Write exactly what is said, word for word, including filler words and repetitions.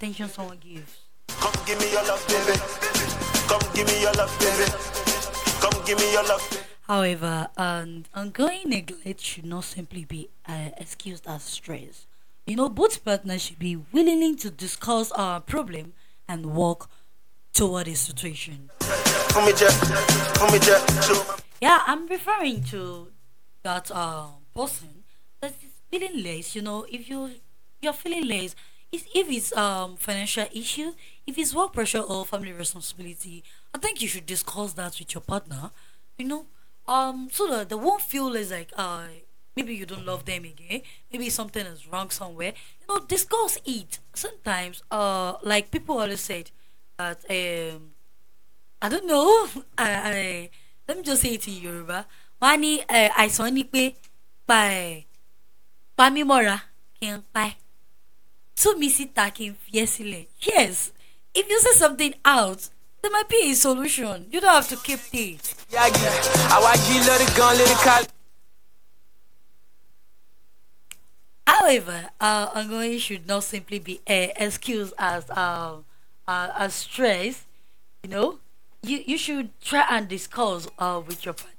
attention someone gives. Come give me your love, baby. Come give me your love, baby. Come give me your love. However, um, ongoing neglect should not simply be uh, excused as stress. You know, both partners should be willing to discuss our problem and work toward a situation. For me, Jack. For me, Jack. Show. Yeah, I'm referring to that uh, person that is feeling less. You know, if you you're feeling less, if, if it's um financial issue, if it's work pressure or family responsibility, I think you should discuss that with your partner. You know, um, so that they won't feel less like uh maybe you don't love them again, maybe something is wrong somewhere. You know, discuss it. Sometimes, uh, like people always said that um I don't know. I, I let me just say it in Yoruba. Wọ́n á ní eh, àìsàn ni pé pa ẹ̀ pa mí mọ́ra kí n pa ẹ́. Tú mi síta kí n fi ẹ́ sílẹ̀. Yes, if you say something out, there might be a solution. You don't have to keep it. However, uh, ongoing should not simply be uh, excused as um uh, as stress. You know, you you should try and discuss uh with your partner